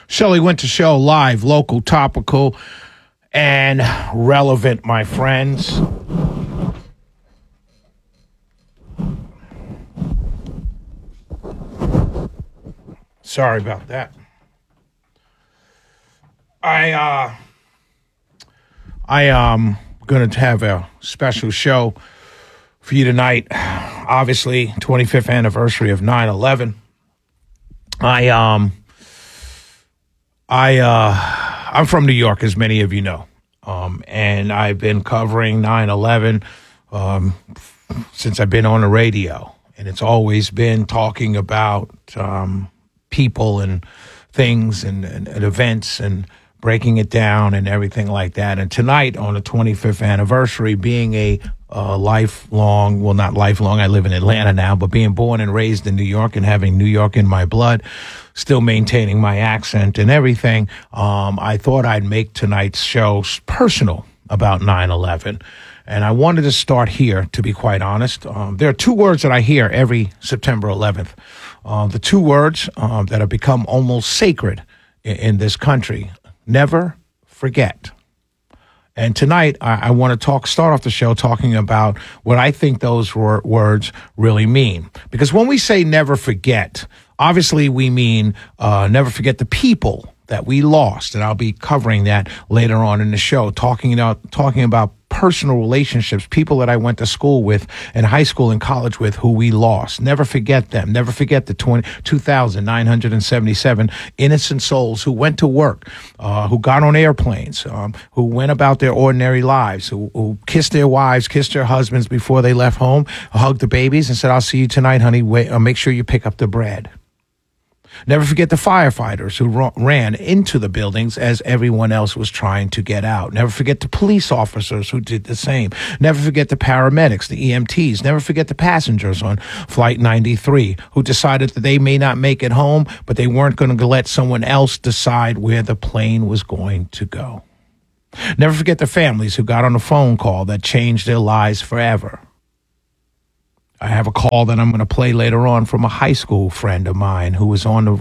Shelley Winter Show, live, local, topical, and relevant, my friends. Sorry about that. I am going to have a special show for you tonight. Obviously, 25th anniversary of 9/11. I'm from New York, as many of you know, and I've been covering 9/11 since I've been on the radio, and it's always been talking about people and things and events and breaking it down and everything like that. And tonight, on the 25th anniversary, being a lifelong, well, not lifelong, I live in Atlanta now, but being born and raised in New York and having New York in my blood, still maintaining my accent and everything, I thought I'd make tonight's show personal about 9/11. And I wanted to start here, to be quite honest. There are two words that I hear every September 11th. The two words that have become almost sacred in this country: never forget. And tonight, I want to start off the show talking about what I think those words really mean. Because when we say never forget, obviously we mean never forget the people that we lost. And I'll be covering that later on in the show, talking about personal relationships, people that I went to school with and high school and college with who we lost. Never forget them. Never forget the 2,977 innocent souls who went to work, who got on airplanes, who went about their ordinary lives, who kissed their wives, kissed their husbands before they left home, hugged the babies and said, "I'll see you tonight, honey. Wait, make sure you pick up the bread." Never forget the firefighters who ran into the buildings as everyone else was trying to get out. Never forget the police officers who did the same. Never forget the paramedics, the EMTs. Never forget the passengers on Flight 93 who decided that they may not make it home, but they weren't going to let someone else decide where the plane was going to go. Never forget the families who got on a phone call that changed their lives forever. I have a call that I'm going to play later on from a high school friend of mine who was on the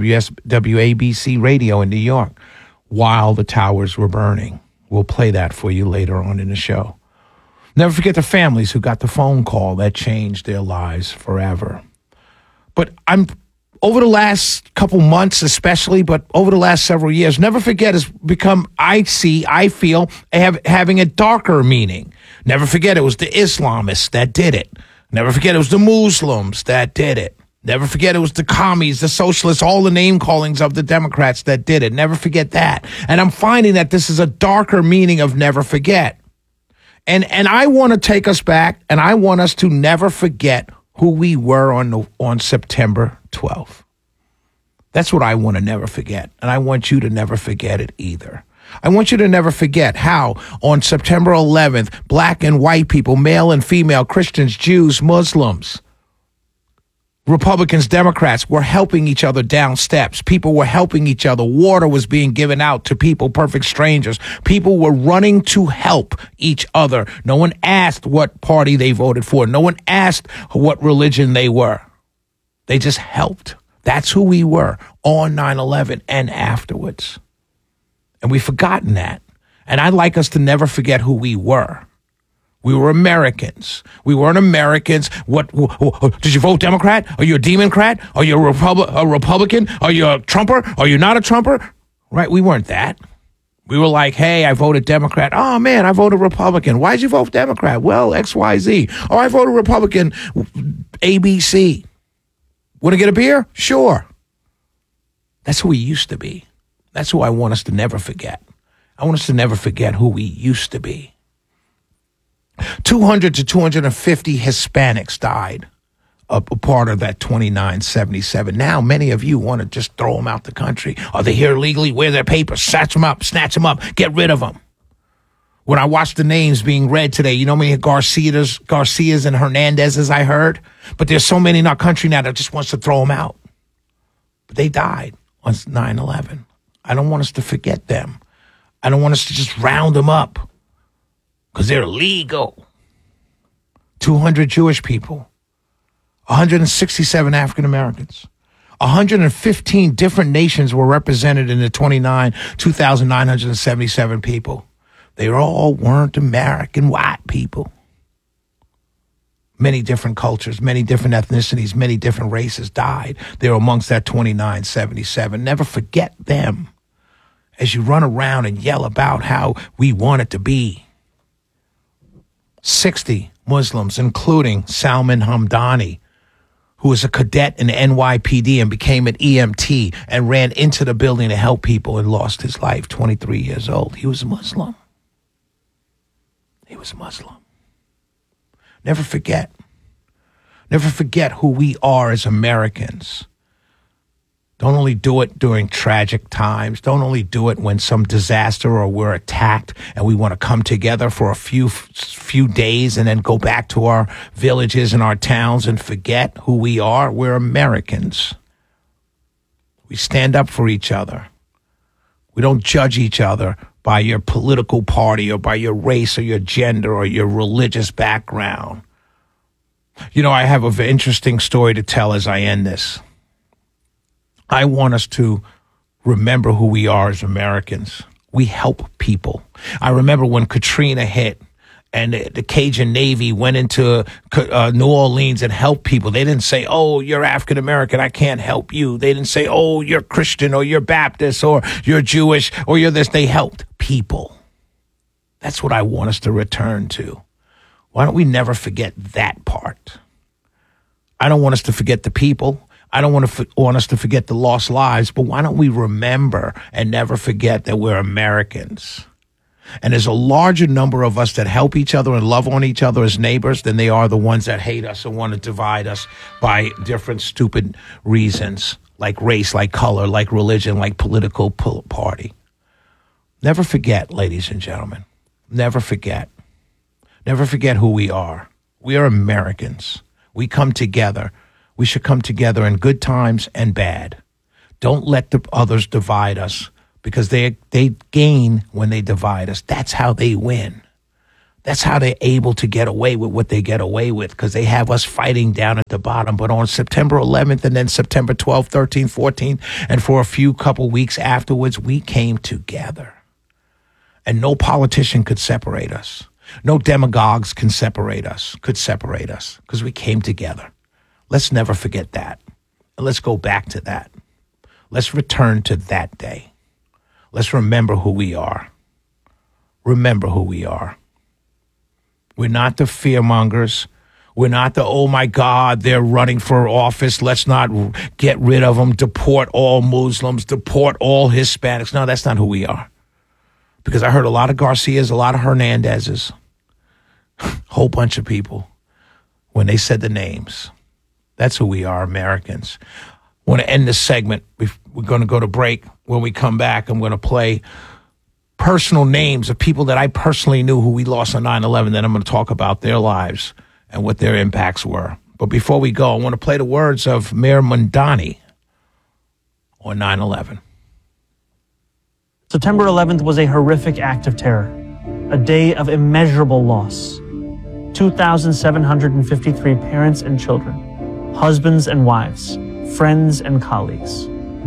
WABC radio in New York while the towers were burning. We'll play that for you later on in the show. Never forget the families who got the phone call that changed their lives forever. But over the last couple months especially, but over the last several years, never forget has become, I feel, having a darker meaning. Never forget it was the Islamists that did it. Never forget it was the Muslims that did it. Never forget it was the commies, the socialists, all the name callings of the Democrats that did it. Never forget that. And I'm finding that this is a darker meaning of never forget. And I want to take us back, and I want us to never forget who we were on September 12th. That's what I want to never forget. And I want you to never forget it either. I want you to never forget how on September 11th, black and white people, male and female, Christians, Jews, Muslims, Republicans, Democrats were helping each other down steps. People were helping each other. Water was being given out to people, perfect strangers. People were running to help each other. No one asked what party they voted for. No one asked what religion they were. They just helped. That's who we were on 9/11 and afterwards. And we've forgotten that. And I'd like us to never forget who we were. We were Americans. We weren't Americans. What did you vote Democrat? Are you a Democrat? Are you a Republican? Are you a Trumper? Are you not a Trumper? Right? We weren't that. We were like, hey, I voted Democrat. Oh, man, I voted Republican. Why'd you vote Democrat? Well, XYZ. Oh, I voted Republican, ABC. Want to get a beer? Sure. That's who we used to be. That's who I want us to never forget. I want us to never forget who we used to be. 200 to 250 Hispanics died, a part of that 2977. Now, many of you want to just throw them out the country. Are they here illegally? Where are their papers? Snatch them up, get rid of them. When I watched the names being read today, you know how many Garcias and Hernandezes I heard? But there's so many in our country now that just wants to throw them out. But they died on 9/11. I don't want us to forget them. I don't want us to just round them up because they're illegal. 200 Jewish people, 167 African Americans, 115 different nations were represented in the 2,977 people. They all weren't American white people. Many different cultures, many different ethnicities, many different races died. They were amongst that 2,977. Never forget them as you run around and yell about how we want it to be. 60 Muslims, including Salman Hamdani, who was a cadet in the NYPD and became an EMT and ran into the building to help people and lost his life, 23 years old. He was a Muslim. He was a Muslim. Never forget. Never forget who we are as Americans. Don't only do it during tragic times. Don't only do it when some disaster or we're attacked and we want to come together for a few days and then go back to our villages and our towns and forget who we are. We're Americans. We stand up for each other. We don't judge each other by your political party or by your race or your gender or your religious background. You know, I have an interesting story to tell as I end this. I want us to remember who we are as Americans. We help people. I remember when Katrina hit and the Cajun Navy went into New Orleans and helped people. They didn't say, oh, you're African American, I can't help you. They didn't say, oh, you're Christian or you're Baptist or you're Jewish or you're this. They helped people. That's what I want us to return to. Why don't we never forget that part? I don't want us to forget the people. I don't want us to forget the lost lives, but why don't we remember and never forget that we're Americans? And there's a larger number of us that help each other and love on each other as neighbors than they are the ones that hate us and want to divide us by different stupid reasons, like race, like color, like religion, like political party. Never forget, ladies and gentlemen. Never forget. Never forget who we are. We are Americans. We come together. We should come together in good times and bad. Don't let the others divide us because they gain when they divide us. That's how they win. That's how they're able to get away with what they get away with because they have us fighting down at the bottom. But on September 11th and then September 12th, 13th, 14th, and for a couple weeks afterwards, we came together. And no politician could separate us. No demagogues could separate us because we came together. Let's never forget that. And let's go back to that. Let's return to that day. Let's remember who we are. Remember who we are. We're not the fearmongers. We're not the, oh my God, they're running for office. Let's not get rid of them. Deport all Muslims. Deport all Hispanics. No, that's not who we are. Because I heard a lot of Garcias, a lot of Hernandezes, whole bunch of people when they said the names. That's who we are, Americans. I want to end this segment. We're going to go to break. When we come back, I'm going to play personal names of people that I personally knew who we lost on 9/11. Then I'm going to talk about their lives and what their impacts were. But before we go, I want to play the words of Mayor Mamdani on 9/11. September 11th was a horrific act of terror, a day of immeasurable loss. 2,753 parents and children, husbands and wives, friends and colleagues.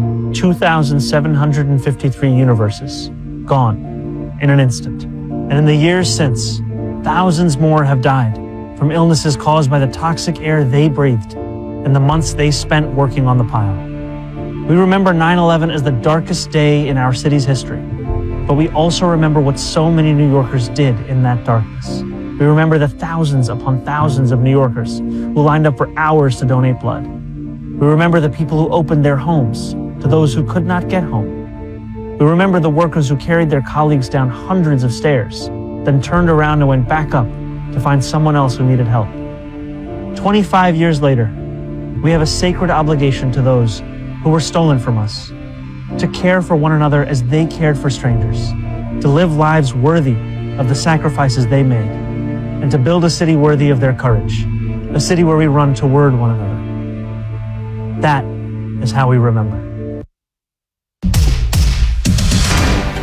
2,753 universes, gone in an instant. And in the years since, thousands more have died from illnesses caused by the toxic air they breathed and the months they spent working on the pile. We remember 9/11 as the darkest day in our city's history, but we also remember what so many New Yorkers did in that darkness. We remember the thousands upon thousands of New Yorkers who lined up for hours to donate blood. We remember the people who opened their homes to those who could not get home. We remember the workers who carried their colleagues down hundreds of stairs, then turned around and went back up to find someone else who needed help. 25 years later, we have a sacred obligation to those who were stolen from us, to care for one another as they cared for strangers, to live lives worthy of the sacrifices they made, and to build a city worthy of their courage, a city where we run toward one another. That is how we remember.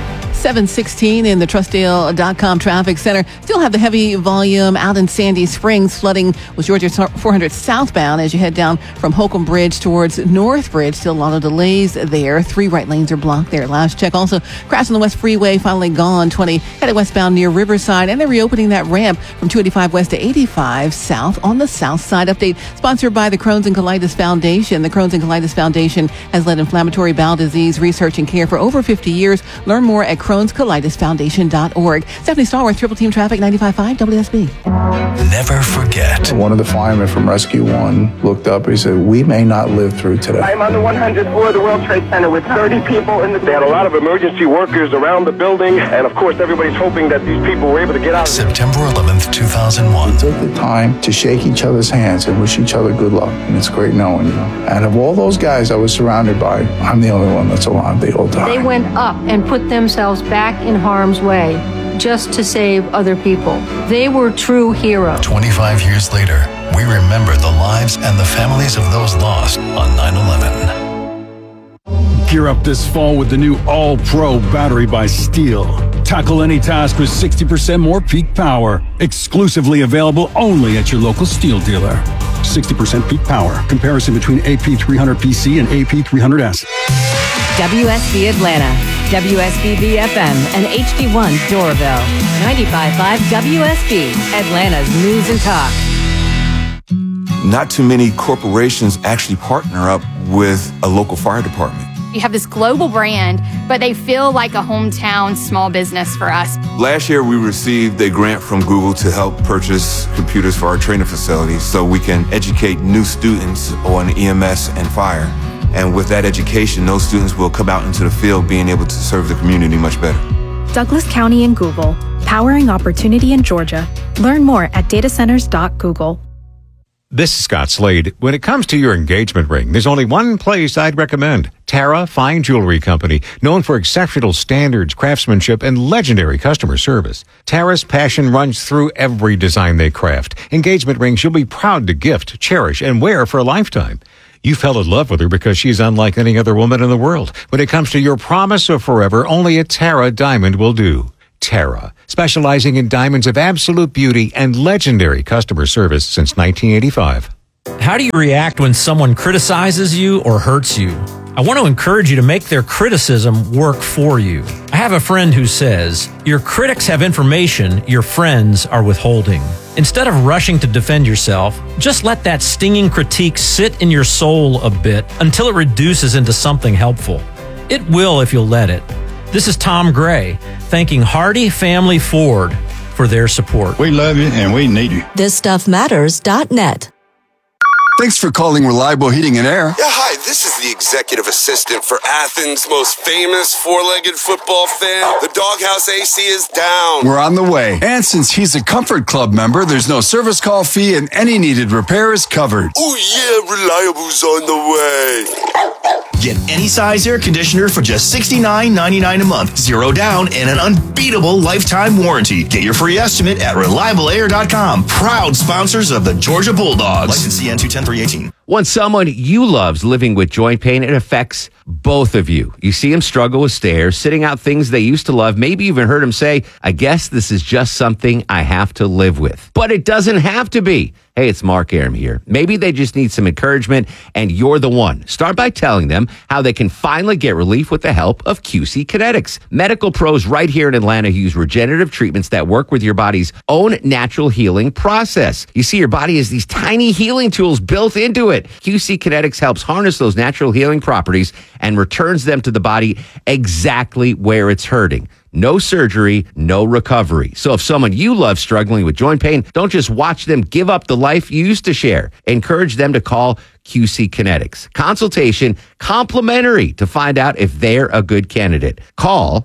716 in the Trustdale.com traffic center. Still have the heavy volume out in Sandy Springs. Flooding with Georgia 400 southbound as you head down from Holcomb Bridge towards North Bridge. Still a lot of delays there. 3 right lanes are blocked there. Last check. Also, crash on the West Freeway finally gone. 20 headed westbound near Riverside. And they're reopening that ramp from 285 west to 85 south on the south side. Update sponsored by the Crohn's and Colitis Foundation. The Crohn's and Colitis Foundation has led inflammatory bowel disease research and care for over 50 years. Learn more at Crohn'sColitisFoundation.org. Stephanie Stallworth, Triple Team Traffic, 95.5 WSB. Never forget. One of the firemen from Rescue 1 looked up and he said, "We may not live through today." I'm on the 100th floor of the World Trade Center with 30 people in the... They had a lot of emergency workers around the building, and of course everybody's hoping that these people were able to get out. September 11th, 2001. We took the time to shake each other's hands and wish each other good luck, and it's great knowing, And of all those guys I was surrounded by, I'm the only one that's alive the whole time. They went up and put themselves back in harm's way just to save other people. They were true heroes. 25 years later, we remember the lives and the families of those lost on 9/11. Gear up this fall with the new All-Pro battery by Steel. Tackle any task with 60% more peak power. Exclusively available only at your local Steel dealer. 60% peak power. Comparison between AP300PC and AP300S. WSB Atlanta, WSB FM, and HD1 Doraville. 95.5 WSB, Atlanta's News and Talk. Not too many corporations actually partner up with a local fire department. You have this global brand, but they feel like a hometown small business for us. Last year, we received a grant from Google to help purchase computers for our training facilities so we can educate new students on EMS and fire. And with that education, those students will come out into the field being able to serve the community much better. Douglas County and Google, powering opportunity in Georgia. Learn more at datacenters.google. This is Scott Slade. When it comes to your engagement ring, there's only one place I'd recommend. Tara Fine Jewelry Company, known for exceptional standards, craftsmanship, and legendary customer service. Tara's passion runs through every design they craft. Engagement rings you'll be proud to gift, cherish, and wear for a lifetime. You fell in love with her because she's unlike any other woman in the world. When it comes to your promise of forever, only a Tara diamond will do. Tara, specializing in diamonds of absolute beauty and legendary customer service since 1985. How do you react when someone criticizes you or hurts you? I want to encourage you to make their criticism work for you. I have a friend who says, your critics have information your friends are withholding. Instead of rushing to defend yourself, just let that stinging critique sit in your soul a bit until it reduces into something helpful. It will if you'll let it. This is Tom Gray, thanking Hardy Family Ford for their support. We love you and we need you. ThisStuffMatters.net. Thanks for calling Reliable Heating and Air. Yeah, hi, this is the executive assistant for Athens' most famous four-legged football fan. The Doghouse AC is down. We're on the way. And since he's a Comfort Club member, there's no service call fee and any needed repair is covered. Oh yeah, Reliable's on the way. Get any size air conditioner for just $69.99 a month. 0 down and an unbeatable lifetime warranty. Get your free estimate at ReliableAir.com. Proud sponsors of the Georgia Bulldogs. License CN 210-318. When someone you love's living with joint pain, it affects both of you. You see them struggle with stairs, sitting out things they used to love, maybe even heard them say, I guess this is just something I have to live with. But it doesn't have to be. Hey, it's Mark Aram here. Maybe they just need some encouragement, and you're the one. Start by telling them how they can finally get relief with the help of QC Kinetics. Medical pros right here in Atlanta who use regenerative treatments that work with your body's own natural healing process. You see, your body has these tiny healing tools built into it. QC Kinetics helps harness those natural healing properties and returns them to the body exactly where it's hurting. No surgery, no recovery. So if someone you love struggling with joint pain, don't just watch them give up the life you used to share. Encourage them to call QC Kinetics. Consultation complimentary to find out if they're a good candidate. Call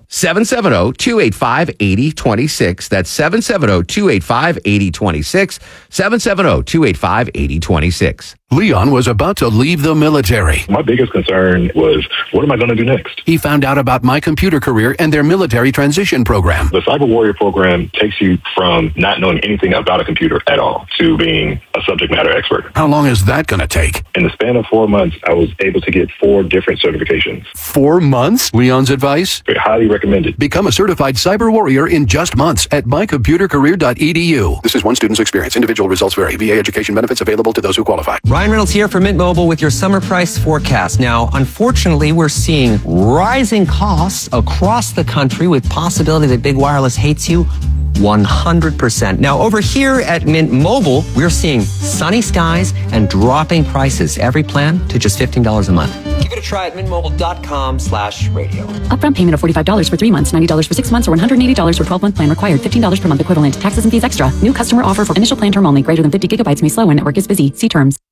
770-285-8026. That's 770-285-8026. 770-285-8026. Leon was about to leave the military. My biggest concern was, what am I going to do next? He found out about My Computer Career and their military transition program. The Cyber Warrior program takes you from not knowing anything about a computer at all to being a subject matter expert. How long is that going to take? In the span of 4 months, I was able to get 4 different certifications. 4 months? Leon's advice? Highly recommended. Become a certified cyber warrior in just months at mycomputercareer.edu. This is one student's experience. Individual results vary. VA education benefits available to those who qualify. Ryan Reynolds here for Mint Mobile with your summer price forecast. Now, unfortunately, we're seeing rising costs across the country with possibility that big wireless hates you 100%. Now, over here at Mint Mobile, we're seeing sunny skies and dropping prices. Every plan to just $15 a month. Give it a try at mintmobile.com/radio. Upfront payment of $45 for 3 months, $90 for 6 months, or $180 for 12-month plan required. $15 per month equivalent. Taxes and fees extra. New customer offer for initial plan term only. Greater than 50 gigabytes may slow when network is busy. See terms.